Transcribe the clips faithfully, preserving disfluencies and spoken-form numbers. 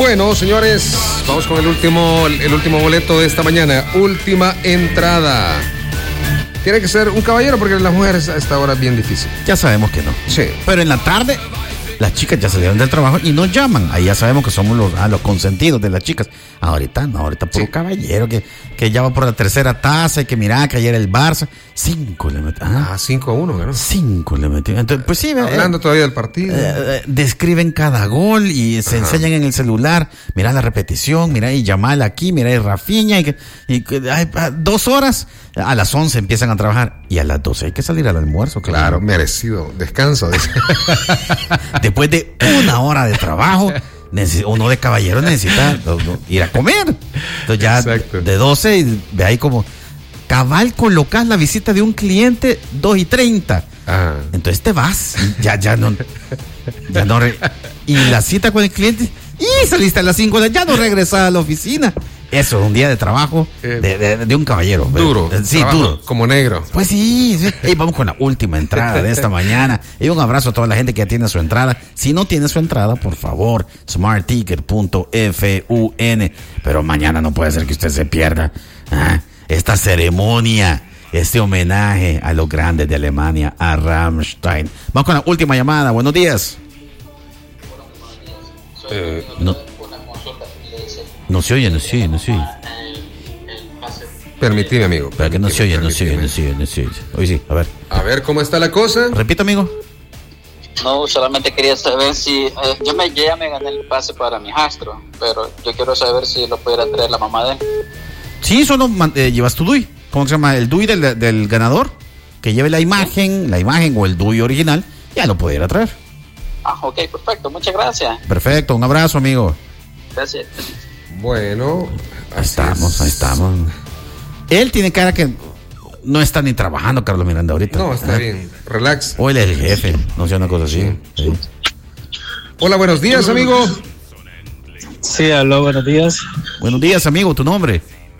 Bueno, señores, vamos con el último, el último boleto de esta mañana. Última entrada. Tiene que ser un caballero porque las mujeres a esta hora es bien difícil. Ya sabemos que no. Sí. Pero en la tarde, las chicas ya salieron del trabajo y nos llaman. Ahí ya sabemos que somos los, ah, los consentidos de las chicas. Ahorita no, ahorita puro sí. caballero que, que ya va por la tercera taza y que mira que ayer el Barça. Cinco le metió. Ah, ah cinco a uno, ¿no? Cinco le metió. Entonces, pues sí. Hablando eh, todavía del partido. Eh, describen cada gol y se Ajá. enseñan en el celular. Mira la repetición, mira y Yamal aquí, mira y Rafinha. Y, y, y ay, dos horas. A las once empiezan a trabajar y a las doce hay que salir al almuerzo. Claro, claro merecido descanso. Después de una hora de trabajo, uno de caballero necesita ir a comer. Entonces ya Exacto. de doce, y de ahí como cabal colocas la visita de un cliente dos y treinta. Ah. Entonces te vas, ya, ya no, ya no re, y la cita con el cliente, y saliste a las cinco, ya no regresas a la oficina. Eso, un día de trabajo de, de, de un caballero. Duro. Sí, duro. Como negro. Pues sí, sí. Hey, vamos con la última entrada de esta mañana. Y un abrazo a toda la gente que ya tiene su entrada. Si no tiene su entrada, por favor, smart ticket punto f u n. Pero mañana no puede ser que usted se pierda ¿ah? esta ceremonia, este homenaje a los grandes de Alemania, a Rammstein. Vamos con la última llamada. Buenos días. Eh, no. No se oye, no se oye, no se oye. Permitime, amigo. Para que no se oye, no se oye, no se oye, no se oye. Hoy sí, a ver. A ver, ¿cómo está la cosa? Repita, amigo. No, solamente quería saber si... Eh, yo me, ya me gané el pase para mi hijastro, pero yo quiero saber si lo pudiera traer la mamá de él. Sí, solo eh, llevas tu D U I. ¿Cómo se llama? El D U I del, del ganador. Que lleve la imagen, ¿sí? la imagen o el D U I original. Ya lo pudiera traer. Ah, ok, perfecto. Muchas gracias. Perfecto, un abrazo, amigo. Gracias. Bueno, ahí estamos, es. ahí estamos. Él tiene cara que no está ni trabajando, Carlos Miranda, ahorita. No, está ¿eh? bien, relax. O él es el jefe, no sé, una cosa así. Sí. Sí. Hola, buenos días, amigo. Sí, aló, buenos días. Buenos días, amigo, ¿tu nombre?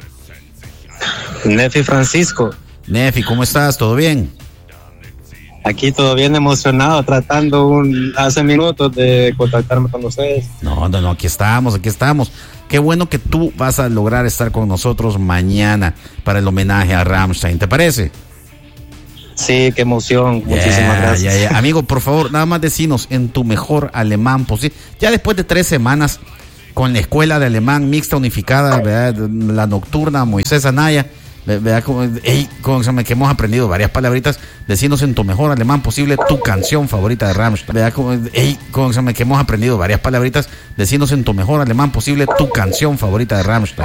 Nefi Francisco. Nefi, ¿cómo estás? ¿Todo bien? Aquí todo bien emocionado, tratando un, hace minutos de contactarme con ustedes. No, no, no, aquí estamos, aquí estamos. Qué bueno que tú vas a lograr estar con nosotros mañana para el homenaje a Rammstein, ¿te parece? Sí, qué emoción, yeah, muchísimas gracias. Yeah, yeah. Amigo, por favor, nada más decinos en tu mejor alemán posible. Ya después de tres semanas con la escuela de alemán mixta unificada, ¿verdad? La nocturna, Moisés Anaya, ¿verdad? Como, hey, como que hemos aprendido varias palabritas. Decinos en tu mejor alemán posible tu canción favorita de Rammstein, ¿verdad? Como, hey, como que hemos aprendido varias palabritas. Decinos en tu mejor alemán posible tu canción favorita de Rammstein.